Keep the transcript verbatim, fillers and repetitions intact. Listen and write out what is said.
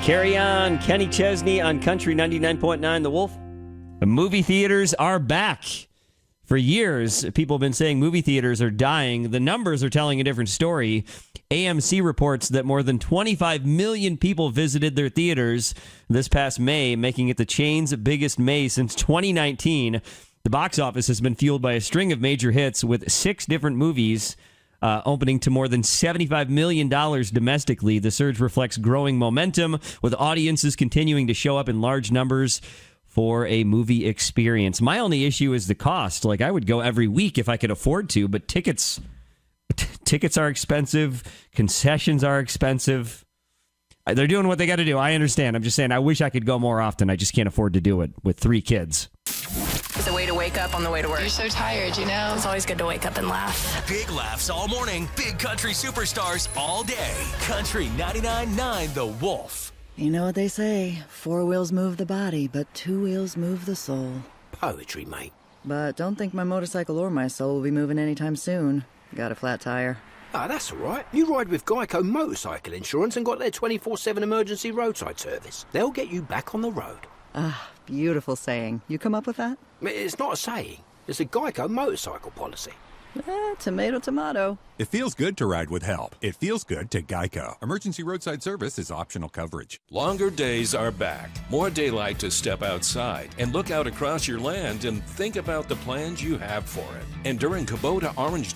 Carry on. Kenny Chesney on Country ninety-nine point nine The Wolf. The movie theaters are back. For years, people have been saying movie theaters are dying. The numbers are telling a different story. A M C reports that more than twenty-five million people visited their theaters this past May, making it the chain's biggest May since twenty nineteen. The box office has been fueled by a string of major hits, with six different movies uh, opening to more than seventy-five million dollars domestically. The surge reflects growing momentum, with audiences continuing to show up in large numbers for a movie experience. My only issue is the cost. Like, I would go every week if I could afford to, but tickets t- tickets are expensive. Concessions are expensive. They're doing what they got to do. I understand. I'm just saying I wish I could go more often. I just can't afford to do it with three kids. It's a way to wake up on the way to work. You're so tired, you know? It's always good to wake up and laugh. Big laughs all morning. Big country superstars all day. Country ninety-nine point nine The Wolf. You know what they say, four wheels move the body, but two wheels move the soul. Poetry, mate. But don't think my motorcycle or my soul will be moving anytime soon. Got a flat tire. Ah, that's all right. You ride with Geico Motorcycle Insurance and got their twenty-four seven emergency roadside service. They'll get you back on the road. Ah, beautiful saying. You come up with that? It's not a saying. It's a Geico motorcycle policy. Eh, tomato, tomato. It feels good to ride with help. It feels good to Geico. Emergency roadside service is optional coverage. Longer days are back. More daylight to step outside and look out across your land and think about the plans you have for it. And during Kubota Orange